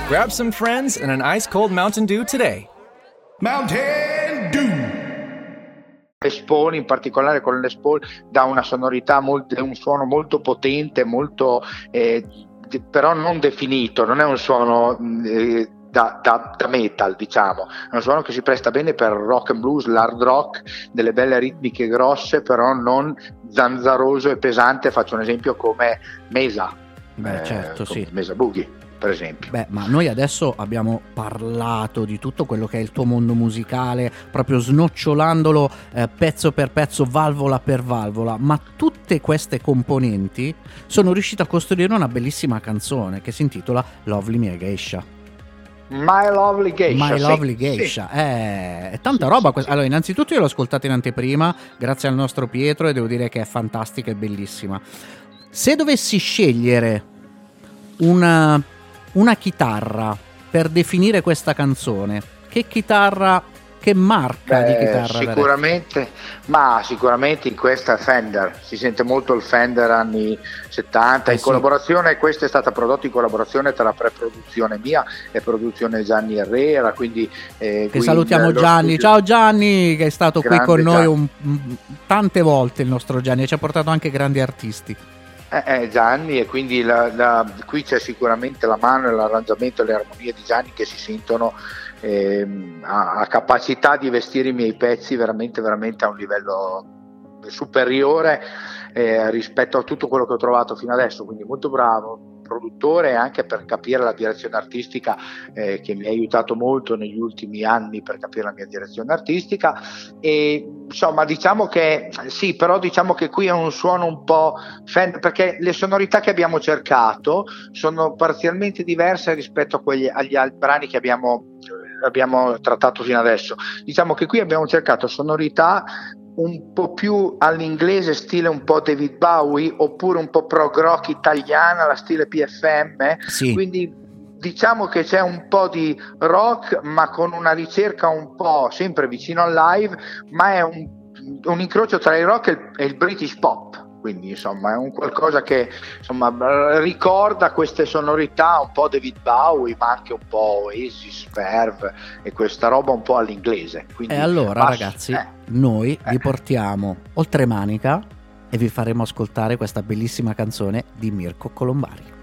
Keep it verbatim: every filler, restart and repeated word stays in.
Grab some friends and an ice-cold Mountain Dew today. Mountain Dew! Les Paul, in particolare con Les Paul, dà una sonorità molto, un suono molto potente, molto eh, però non definito, non è un suono eh, da, da, da metal, diciamo, è un suono che si presta bene per rock and blues, l'hard rock, delle belle ritmiche grosse, però non zanzaroso e pesante. Faccio un esempio come Mesa. Beh, eh, certo, sì. Mesa Boogie, per esempio. Beh, ma noi adesso abbiamo parlato di tutto quello che è il tuo mondo musicale, proprio snocciolandolo eh, pezzo per pezzo, valvola per valvola, ma tutte queste componenti sono riuscite a costruire una bellissima canzone che si intitola Lovely Mia Geisha. My Lovely Geisha. My sì, Lovely Geisha, sì. eh, è tanta roba. Allora, innanzitutto io l'ho ascoltata in anteprima grazie al nostro Pietro e devo dire che è fantastica e bellissima. Se dovessi scegliere una, una chitarra per definire questa canzone, che chitarra, che marca Beh, di chitarra? Sicuramente, darei? ma sicuramente in questa Fender, si sente molto il Fender anni settanta, eh in sì. collaborazione, questa è stata prodotta in collaborazione tra pre-produzione mia e produzione Gianni Herrera, quindi eh, che salutiamo Gianni, studio. Ciao Gianni, che è stato Grande qui con noi un, tante volte, il nostro Gianni, e ci ha portato anche grandi artisti. Eh, eh, Gianni, e quindi la, la, qui c'è sicuramente la mano e l'arrangiamento e le armonie di Gianni che si sentono, eh, ha, ha capacità di vestire i miei pezzi veramente veramente a un livello superiore eh, rispetto a tutto quello che ho trovato fino adesso, quindi molto bravo produttore, anche per capire la direzione artistica, eh, che mi ha aiutato molto negli ultimi anni per capire la mia direzione artistica. E insomma, diciamo che sì, però diciamo che qui è un suono un po' Fender, perché le sonorità che abbiamo cercato sono parzialmente diverse rispetto a quegli, agli altri brani che abbiamo abbiamo trattato fino adesso. Diciamo che qui abbiamo cercato sonorità un po' più all'inglese, stile un po' David Bowie, oppure un po' prog rock italiana, la stile P F M, sì. Quindi diciamo che c'è un po' di rock, ma con una ricerca un po' sempre vicino al live, ma è un, un incrocio tra il rock e il, e il British pop. Quindi insomma è un qualcosa che insomma ricorda queste sonorità un po' David Bowie, ma anche un po' Oasis, Verve e questa roba un po' all'inglese. Quindi, e allora ma, ragazzi eh, noi eh. vi portiamo oltre manica e vi faremo ascoltare questa bellissima canzone di Mirko Colombari.